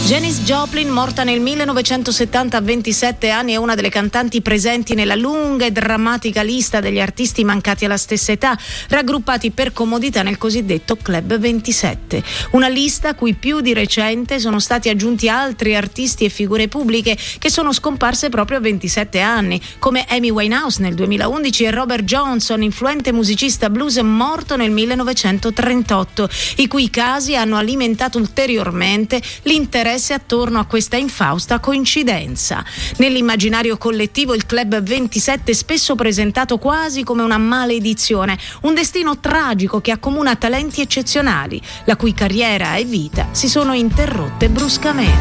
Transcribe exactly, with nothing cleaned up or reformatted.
Janis Joplin, morta nel millenovecentosettanta a ventisette anni, è una delle cantanti presenti nella lunga e drammatica lista degli artisti mancati alla stessa età, raggruppati per comodità nel cosiddetto Club ventisette. Una lista a cui più di recente sono stati aggiunti altri artisti e figure pubbliche che sono scomparse proprio a ventisette anni, come Amy Winehouse nel duemilaundici e Robert Johnson, influente musicista blues morto nel millenovecentotrentotto, i cui casi hanno alimentato ulteriormente l'interesse attorno a questa infausta coincidenza. Nell'immaginario collettivo il Club ventisette è spesso presentato quasi come una maledizione, un destino tragico che accomuna talenti eccezionali, la cui carriera e vita si sono interrotte bruscamente.